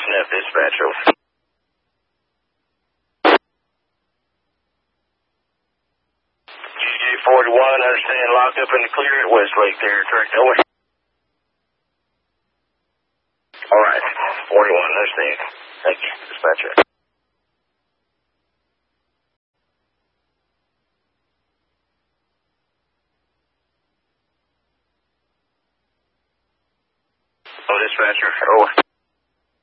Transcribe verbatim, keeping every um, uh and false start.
Sniff, dispatch, over. G J forty-one, understand, locked up in the clear at Westlake there, correct, over. Alright, forty-one, understand. Thank you, dispatcher. Oh, dispatcher, over.